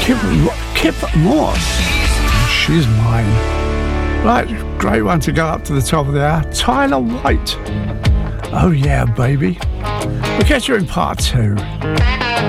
Kip Moore. She's mine. Right, great one to go up to the top of the hour. Tyler White. Oh yeah, baby. We'll catch you in part 2.